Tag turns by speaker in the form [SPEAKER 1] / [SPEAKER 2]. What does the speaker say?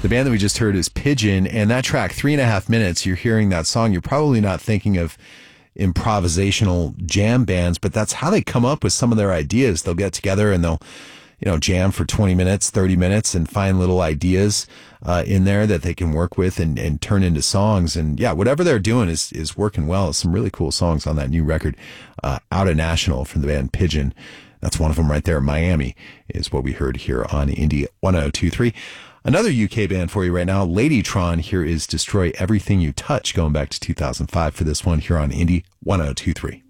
[SPEAKER 1] The band that we just heard is Pigeon, and that track, 3.5 minutes, you're hearing that song. You're probably not thinking of improvisational jam bands, but that's how they come up with some of their ideas. They'll get together and they'll, jam for 20 minutes, 30 minutes and find little ideas in there that they can work with and turn into songs. And yeah, whatever they're doing is working well. Some really cool songs on that new record, Out of National, from the band Pigeon. That's one of them right there. Miami is what we heard here on Indie 1023. Another UK band for you right now, Ladytron. Here is Destroy Everything You Touch, going back to 2005 for this one here on Indie 1023.